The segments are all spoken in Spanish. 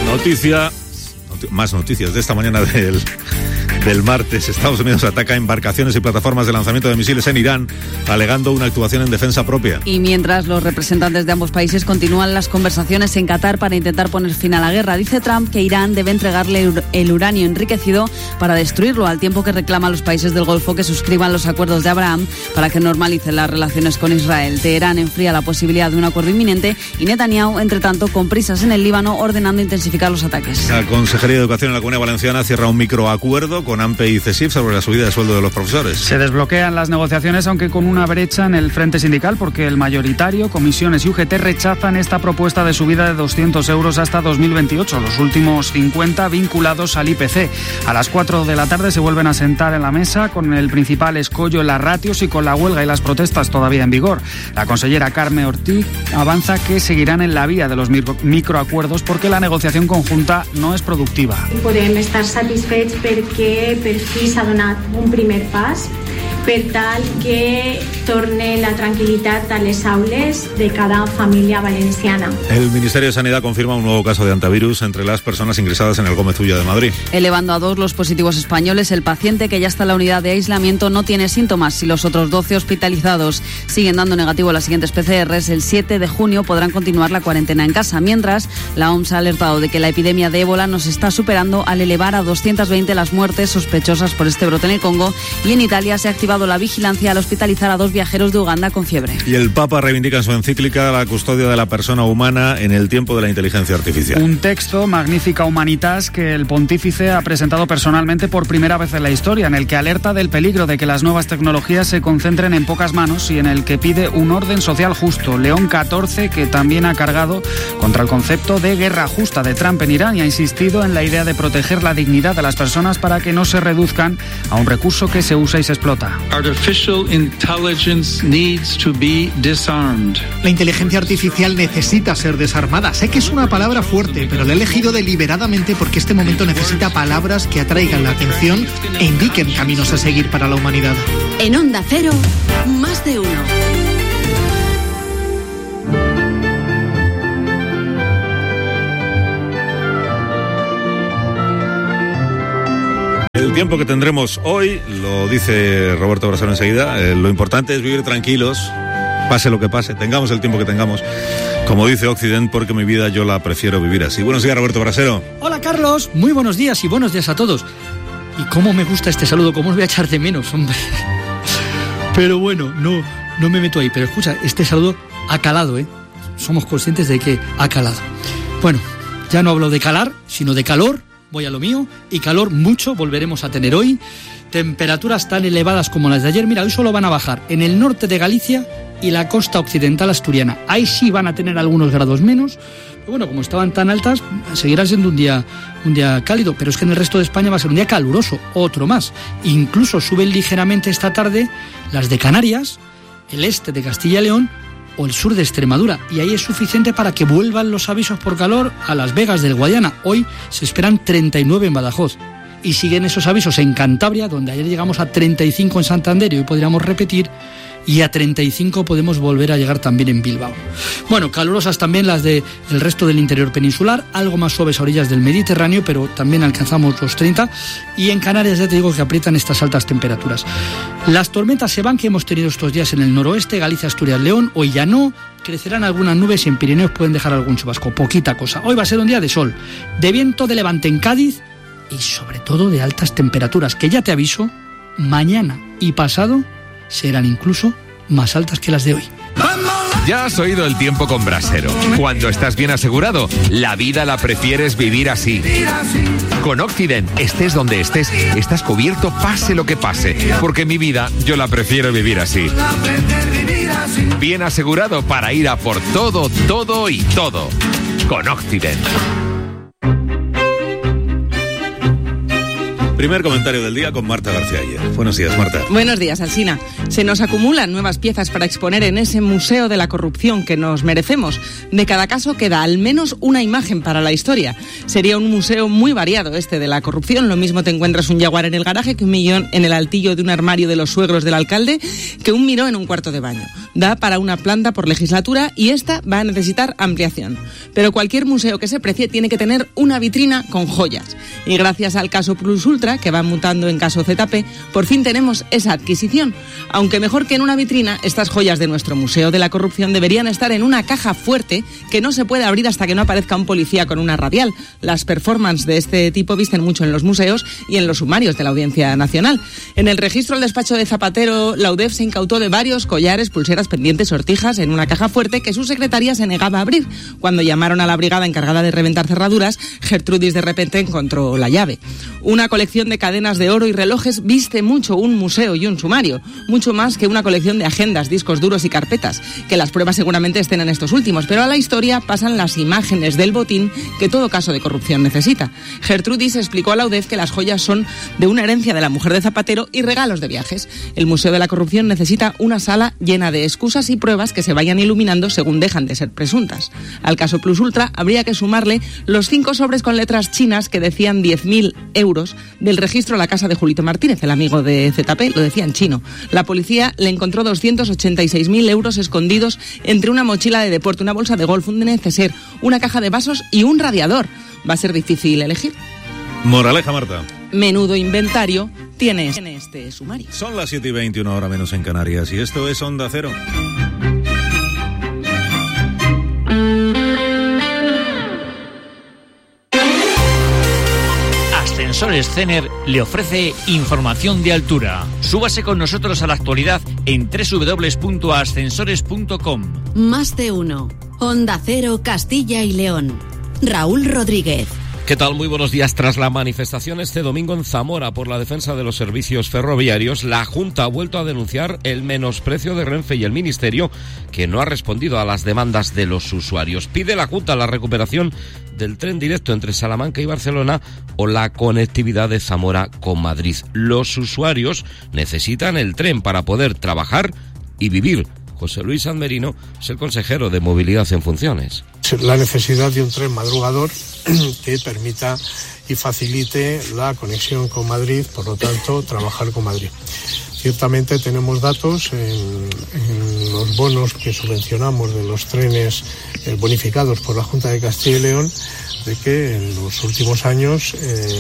Más noticias de esta mañana del martes. Estados Unidos ataca embarcaciones y plataformas de lanzamiento de misiles en Irán, alegando una actuación en defensa propia. Y mientras los representantes de ambos países continúan las conversaciones en Qatar para intentar poner fin a la guerra, dice Trump que Irán debe entregarle el uranio enriquecido para destruirlo, al tiempo que reclama a los países del Golfo que suscriban los acuerdos de Abraham para que normalicen las relaciones con Israel. Teherán enfría la posibilidad de un acuerdo inminente y Netanyahu, entre tanto, con prisas en el Líbano, ordenando intensificar los ataques. La Consejería de Educación en la Comunidad Valenciana cierra un microacuerdo con AMPE y CESIF sobre la subida de sueldo de los profesores. Se desbloquean las negociaciones, aunque con una brecha en el frente sindical, porque el mayoritario, comisiones y UGT rechazan esta propuesta de subida de 200 euros hasta 2028, los últimos 50 vinculados al IPC. A las 4 de la tarde se vuelven a sentar en la mesa con el principal escollo en las ratios y con la huelga y las protestas todavía en vigor. La consellera Carme Ortiz avanza que seguirán en la vía de los microacuerdos porque la negociación conjunta no es productiva. Podem estar satisfets perquè per fi s'ha donat un primer pas per tal que torne la tranquil·litat a les aules de cada família valenciana. El Ministerio de Sanidad confirma un nuevo caso de hantavirus entre las personas ingresadas en el Gómez Ulla de Madrid. Elevando a 2 los positivos españoles, el paciente que ya está en la unidad de aislamiento no tiene síntomas y los otros 12 hospitalizados siguen dando negativo las siguientes PCRs. El 7 de junio podrán continuar la cuarentena en casa, mientras la OMS ha alertado de que la epidemia de ébola nos está superando al elevar a 220 las muertes sospechosas por este brote en el Congo, y en Italia se ha activado la vigilancia al hospitalizar a 2 viajeros de Uganda con fiebre. Y el Papa reivindica en su encíclica la custodia de la persona humana en el tiempo de la inteligencia artificial. Un texto, Magnifica Humanitas, que el pontífice ha presentado personalmente por primera vez en la historia, en el que alerta del peligro de que las nuevas tecnologías se concentren en pocas manos y en el que pide un orden social justo. León XIV, que también ha cargado contra el concepto de guerra justa de Trump en Irán y ha insistido en la idea de proteger la dignidad de las personas para que no se reduzcan a un recurso que se usa y se explota. Artificial intelligence needs to be disarmed. La inteligencia artificial necesita ser desarmada. Sé que es una palabra fuerte, pero la he elegido deliberadamente porque este momento necesita palabras que atraigan la atención e indiquen caminos a seguir para la humanidad. En Onda Cero, más de uno. El tiempo que tendremos hoy, lo dice Roberto Brasero enseguida, lo importante es vivir tranquilos, pase lo que pase, tengamos el tiempo que tengamos. Como dice Occident, porque mi vida yo la prefiero vivir así. Buenos días, Roberto Brasero. Hola, Carlos. Muy buenos días y buenos días a todos. Y cómo me gusta este saludo, cómo os voy a echar de menos, hombre. Pero bueno, no me meto ahí. Pero escucha, este saludo ha calado, ¿eh? Somos conscientes de que ha calado. Bueno, ya no hablo de calar, sino de calor. Voy a lo mío, y calor mucho volveremos a tener hoy. Temperaturas tan elevadas como las de ayer. Mira, hoy solo van a bajar en el norte de Galicia y la costa occidental asturiana. Ahí sí van a tener algunos grados menos. Pero bueno, como estaban tan altas, seguirá siendo un día cálido. Pero es que en el resto de España va a ser un día caluroso, otro más. Incluso suben ligeramente esta tarde las de Canarias, el este de Castilla y León o el sur de Extremadura, y ahí es suficiente para que vuelvan los avisos por calor a Las Vegas del Guadiana. Hoy se esperan 39 en Badajoz y siguen esos avisos en Cantabria, donde ayer llegamos a 35 en Santander y hoy podríamos repetir, y a 35 podemos volver a llegar también en Bilbao. Bueno, calurosas también las del resto del interior peninsular, algo más suaves a orillas del Mediterráneo, pero también alcanzamos los 30, y en Canarias ya te digo que aprietan estas altas temperaturas. Las tormentas se van que hemos tenido estos días en el noroeste, Galicia, Asturias, León, hoy ya no, crecerán algunas nubes y en Pirineos pueden dejar algún chubasco, poquita cosa. Hoy va a ser un día de sol, de viento de levante en Cádiz y sobre todo de altas temperaturas, que ya te aviso, mañana y pasado serán incluso más altas que las de hoy. Ya has oído el tiempo con Brasero. Cuando estás bien asegurado, la vida la prefieres vivir así. Con Occident, estés donde estés, estás cubierto pase lo que pase. Porque mi vida yo la prefiero vivir así. Bien asegurado para ir a por todo, todo y todo. Con Occident. Primer comentario del día con Marta García Ayer. Buenos días, Marta. Buenos días, Alsina. Se nos acumulan nuevas piezas para exponer en ese museo de la corrupción que nos merecemos. De cada caso queda al menos una imagen para la historia. Sería un museo muy variado este de la corrupción. Lo mismo te encuentras un jaguar en el garaje que un millón en el altillo de un armario de los suegros del alcalde, que un miró en un cuarto de baño. Da para una planta por legislatura y esta va a necesitar ampliación. Pero cualquier museo que se precie tiene que tener una vitrina con joyas. Y gracias al caso Plus Ultra, que va mutando en caso ZP, por fin tenemos esa adquisición. Aunque mejor que en una vitrina, estas joyas de nuestro Museo de la Corrupción deberían estar en una caja fuerte que no se puede abrir hasta que no aparezca un policía con una radial. Las performances de este tipo visten mucho en los museos y en los sumarios de la Audiencia Nacional. En el registro del despacho de Zapatero, la UDEF se incautó de varios collares, pulseras, pendientes, sortijas en una caja fuerte que su secretaria se negaba a abrir. Cuando llamaron a la brigada encargada de reventar cerraduras, Gertrudis de repente encontró la llave. Una colección de cadenas de oro y relojes viste mucho un museo y un sumario, mucho más que una colección de agendas, discos duros y carpetas, que las pruebas seguramente estén en estos últimos, pero a la historia pasan las imágenes del botín que todo caso de corrupción necesita. Gertrudis explicó a la UDEF que las joyas son de una herencia de la mujer de Zapatero y regalos de viajes. El Museo de la Corrupción necesita una sala llena de excusas y pruebas que se vayan iluminando según dejan de ser presuntas. Al caso Plus Ultra habría que sumarle los 5 sobres con letras chinas que decían 10.000 euros del registro a la casa de Julito Martínez, el amigo de ZP, lo decía en chino. La policía le encontró 286.000 euros escondidos entre una mochila de deporte, una bolsa de golf, un neceser, una caja de vasos y un radiador. Va a ser difícil elegir. Moraleja, Marta. Menudo inventario tiene este sumario. Son las 7:20, una hora menos en Canarias, y esto es Onda Cero. Ascensores Cener le ofrece información de altura. Súbase con nosotros a la actualidad en www.ascensores.com. Más de uno. Onda Cero, Castilla y León. Raúl Rodríguez. ¿Qué tal? Muy buenos días. Tras la manifestación este domingo en Zamora por la defensa de los servicios ferroviarios, la Junta ha vuelto a denunciar el menosprecio de Renfe y el Ministerio, que no ha respondido a las demandas de los usuarios. Pide la Junta la recuperación del tren directo entre Salamanca y Barcelona o la conectividad de Zamora con Madrid. Los usuarios necesitan el tren para poder trabajar y vivir. José Luis Sanmerino es el consejero de Movilidad en Funciones. La necesidad de un tren madrugador que permita y facilite la conexión con Madrid, por lo tanto, trabajar con Madrid. Ciertamente tenemos datos en los bonos que subvencionamos de los trenes bonificados por la Junta de Castilla y León, de que en los últimos años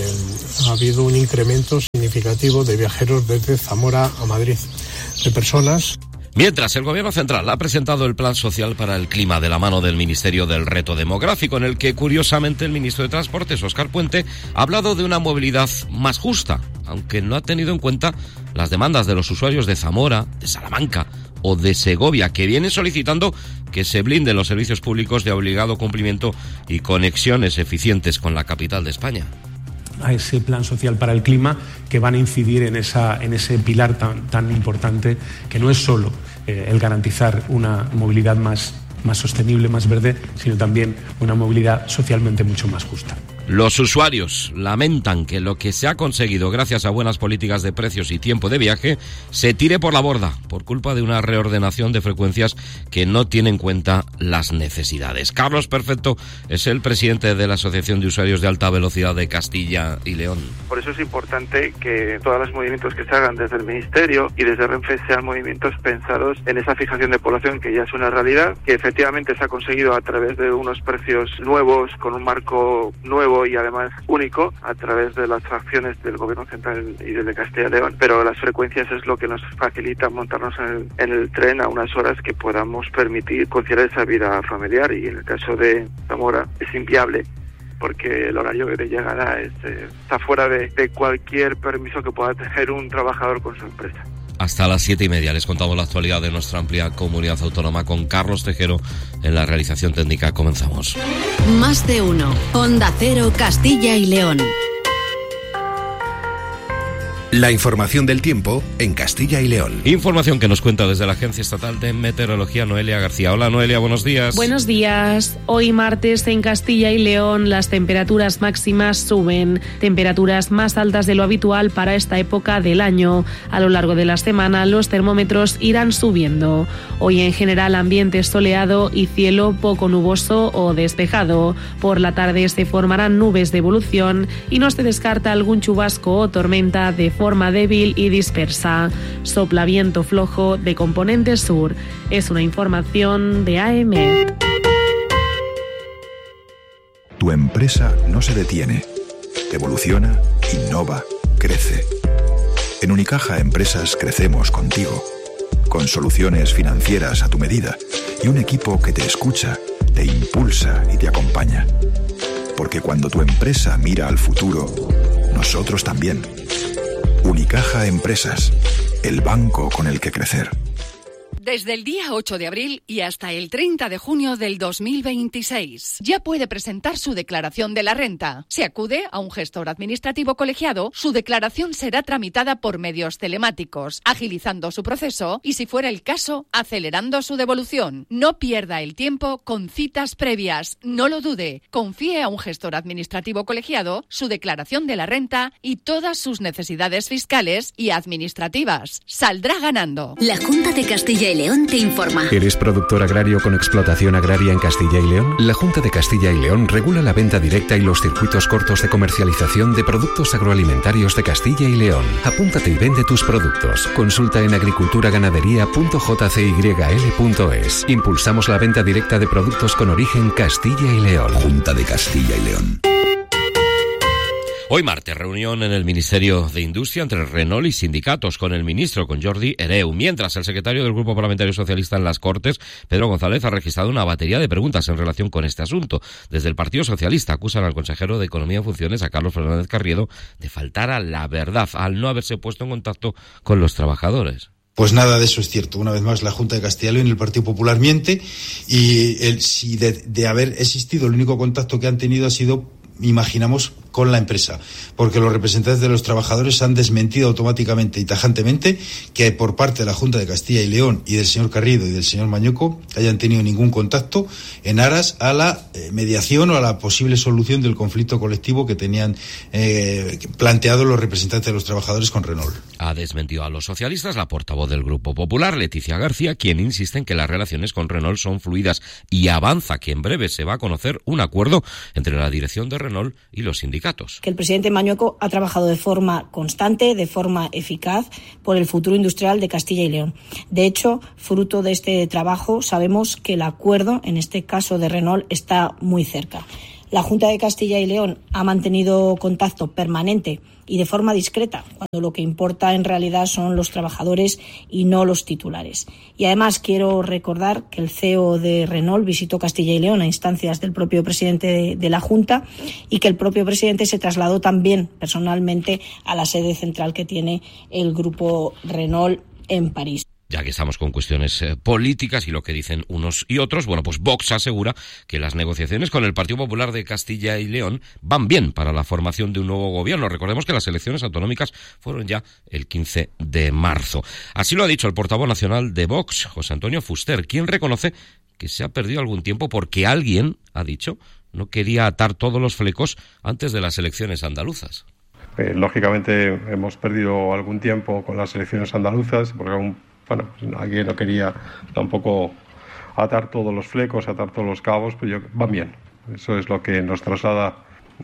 ha habido un incremento significativo de viajeros desde Zamora a Madrid, de personas. Mientras, el Gobierno Central ha presentado el Plan Social para el Clima de la mano del Ministerio del Reto Demográfico, en el que, curiosamente, el ministro de Transportes, Óscar Puente, ha hablado de una movilidad más justa, aunque no ha tenido en cuenta las demandas de los usuarios de Zamora, de Salamanca o de Segovia, que vienen solicitando que se blinden los servicios públicos de obligado cumplimiento y conexiones eficientes con la capital de España. A ese plan social para el clima, que van a incidir en ese pilar tan importante, que no es solo el garantizar una movilidad más sostenible, más verde, sino también una movilidad socialmente mucho más justa. Los usuarios lamentan que lo que se ha conseguido gracias a buenas políticas de precios y tiempo de viaje se tire por la borda por culpa de una reordenación de frecuencias que no tiene en cuenta las necesidades. Carlos Perfecto es el presidente de la Asociación de Usuarios de Alta Velocidad de Castilla y León. Por eso es importante que todos los movimientos que se hagan desde el Ministerio y desde Renfe sean movimientos pensados en esa fijación de población que ya es una realidad, que efectivamente se ha conseguido a través de unos precios nuevos, con un marco nuevo y además único, a través de las acciones del Gobierno Central y del de Castilla y León, pero las frecuencias es lo que nos facilita montarnos en el tren a unas horas que podamos permitir conciliar esa vida familiar, y en el caso de Zamora es inviable porque el horario de llegada está fuera de cualquier permiso que pueda tener un trabajador con su empresa. Hasta las 7:30 les contamos la actualidad de nuestra amplia comunidad autónoma con Carlos Tejero en la realización técnica. Comenzamos. Más de uno. Onda Cero, Castilla y León. La información del tiempo en Castilla y León. Información que nos cuenta desde la Agencia Estatal de Meteorología Noelia García. Hola Noelia, buenos días. Buenos días. Hoy martes en Castilla y León las temperaturas máximas suben. Temperaturas más altas de lo habitual para esta época del año. A lo largo de la semana los termómetros irán subiendo. Hoy en general ambiente soleado y cielo poco nuboso o despejado. Por la tarde se formarán nubes de evolución y no se descarta algún chubasco o tormenta de forma débil y dispersa. Sopla viento flojo de componente sur. Es una información de AM. Tu empresa no se detiene. Evoluciona, innova, crece. En Unicaja Empresas crecemos contigo. Con soluciones financieras a tu medida y un equipo que te escucha, te impulsa y te acompaña. Porque cuando tu empresa mira al futuro, nosotros también. Unicaja Empresas, el banco con el que crecer. Desde el día 8 de abril y hasta el 30 de junio del 2026. Ya puede presentar su declaración de la renta. Si acude a un gestor administrativo colegiado, su declaración será tramitada por medios telemáticos, agilizando su proceso y, si fuera el caso, acelerando su devolución. No pierda el tiempo con citas previas. No lo dude. Confíe a un gestor administrativo colegiado su declaración de la renta y todas sus necesidades fiscales y administrativas. Saldrá ganando. La Junta de Castilla y León te informa. ¿Eres productor agrario con explotación agraria en Castilla y León? La Junta de Castilla y León regula la venta directa y los circuitos cortos de comercialización de productos agroalimentarios de Castilla y León. Apúntate y vende tus productos. Consulta en agriculturaganadería.jcyl.es. Impulsamos la venta directa de productos con origen Castilla y León. Junta de Castilla y León. Hoy martes, reunión en el Ministerio de Industria entre Renault y sindicatos con el ministro, con Jordi Hereu. Mientras, el secretario del Grupo Parlamentario Socialista en las Cortes, Pedro González, ha registrado una batería de preguntas en relación con este asunto. Desde el Partido Socialista acusan al consejero de Economía en funciones, a Carlos Fernández Carriedo, de faltar a la verdad al no haberse puesto en contacto con los trabajadores. Pues nada de eso es cierto. Una vez más, la Junta de Castilla y León y el Partido Popular miente, y si de haber existido, el único contacto que han tenido ha sido, imaginamos, con la empresa, porque los representantes de los trabajadores han desmentido automáticamente y tajantemente que por parte de la Junta de Castilla y León y del señor Carriedo y del señor Mañueco hayan tenido ningún contacto en aras a la mediación o a la posible solución del conflicto colectivo que tenían planteado los representantes de los trabajadores con Renault. Ha desmentido a los socialistas la portavoz del Grupo Popular, Leticia García, quien insiste en que las relaciones con Renault son fluidas y avanza que en breve se va a conocer un acuerdo entre la dirección de Renault y los sindicatos. Que el presidente Mañueco ha trabajado de forma constante, de forma eficaz, por el futuro industrial de Castilla y León. De hecho, fruto de este trabajo, sabemos que el acuerdo, en este caso de Renault, está muy cerca. La Junta de Castilla y León ha mantenido contacto permanente y de forma discreta, cuando lo que importa en realidad son los trabajadores y no los titulares. Y además quiero recordar que el CEO de Renault visitó Castilla y León a instancias del propio presidente de la Junta, y que el propio presidente se trasladó también personalmente a la sede central que tiene el grupo Renault en París. Ya que estamos con cuestiones políticas y lo que dicen unos y otros, bueno, pues Vox asegura que las negociaciones con el Partido Popular de Castilla y León van bien para la formación de un nuevo gobierno. Recordemos que las elecciones autonómicas fueron ya el 15 de marzo. Así lo ha dicho el portavoz nacional de Vox, José Antonio Fuster, quien reconoce que se ha perdido algún tiempo porque alguien, ha dicho, no quería atar todos los flecos antes de las elecciones andaluzas. Lógicamente hemos perdido algún tiempo con las elecciones andaluzas porque alguien no quería tampoco atar todos los flecos, atar todos los cabos, pero van bien. Eso es lo que nos trasladan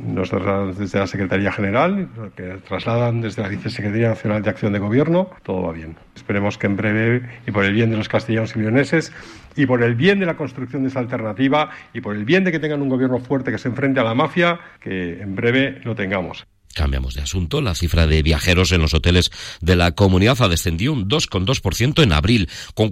desde la Secretaría General, lo que trasladan desde la Vicesecretaría Nacional de Acción de Gobierno, todo va bien. Esperemos que en breve, y por el bien de los castellanos y leoneses, y por el bien de la construcción de esa alternativa, y por el bien de que tengan un gobierno fuerte que se enfrente a la mafia, que en breve lo tengamos. Cambiamos de asunto. La cifra de viajeros en los hoteles de la comunidad ha descendido un 2,2% en abril, con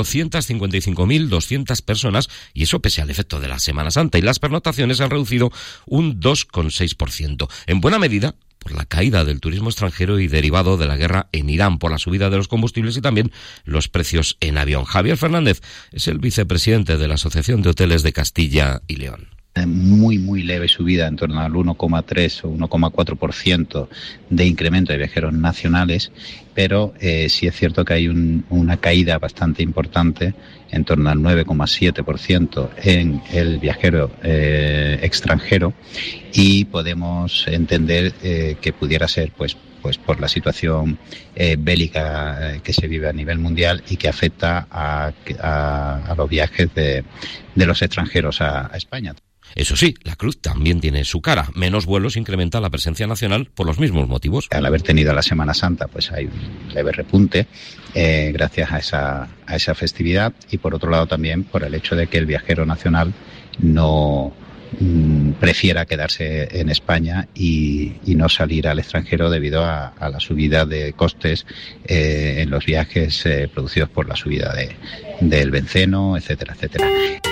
455.200 personas, y eso pese al efecto de la Semana Santa, y las pernoctaciones han reducido un 2,6%. En buena medida por la caída del turismo extranjero y derivado de la guerra en Irán, por la subida de los combustibles y también los precios en avión. Javier Fernández es el vicepresidente de la Asociación de Hoteles de Castilla y León. muy leve subida, en torno al 1,3 o 1,4% de incremento de viajeros nacionales, pero sí es cierto que hay una caída bastante importante, en torno al 9,7% en el viajero extranjero, y podemos entender que pudiera ser pues por la situación bélica que se vive a nivel mundial y que afecta a los viajes de los extranjeros a España. Eso sí, la cruz también tiene su cara. Menos vuelos incrementa la presencia nacional por los mismos motivos. Al haber tenido la Semana Santa, pues hay un leve repunte gracias a esa festividad, y por otro lado también por el hecho de que el viajero nacional no prefiera quedarse en España y no salir al extranjero debido a la subida de costes en los viajes producidos por la subida del benceno, etcétera, etcétera.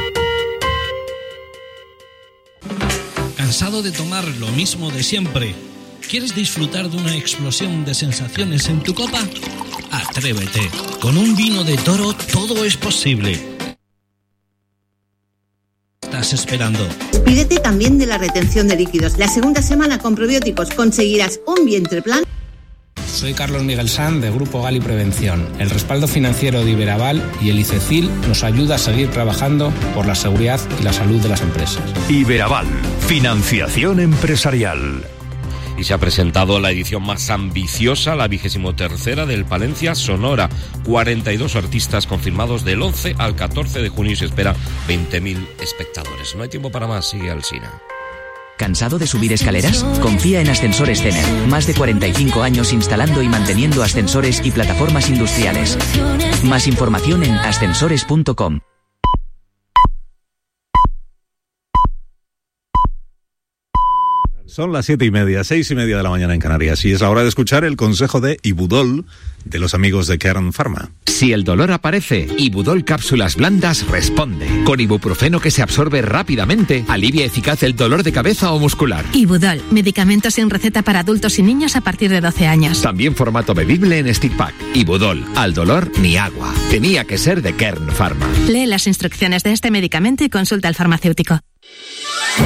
¿Cansado de tomar lo mismo de siempre? ¿Quieres disfrutar de una explosión de sensaciones en tu copa? Atrévete. Con un vino de Toro todo es posible. ¿Estás esperando? Pídete también de la retención de líquidos. La segunda semana con probióticos conseguirás un vientre plano. Soy Carlos Miguel Sanz, de Grupo Gali Prevención. El respaldo financiero de Iberaval y el ICECIL nos ayuda a seguir trabajando por la seguridad y la salud de las empresas. Iberaval, financiación empresarial. Y se ha presentado la edición más ambiciosa, la 23ª del Palencia Sonora. 42 artistas confirmados del 11 al 14 de junio y se espera 20.000 espectadores. No hay tiempo para más, sigue Alsina. ¿Cansado de subir escaleras? Confía en Ascensores Cener. Más de 45 años instalando y manteniendo ascensores y plataformas industriales. Más información en ascensores.com. Son las 7:30, 6:30 de la mañana en Canarias, y es la hora de escuchar el consejo de Ibudol de los amigos de Kern Pharma. Si el dolor aparece, Ibudol Cápsulas Blandas responde. Con ibuprofeno que se absorbe rápidamente, alivia eficaz el dolor de cabeza o muscular. Ibudol, medicamentos sin receta para adultos y niños a partir de 12 años. También formato bebible en stick pack. Ibudol, al dolor ni agua. Tenía que ser de Kern Pharma. Lee las instrucciones de este medicamento y consulta al farmacéutico.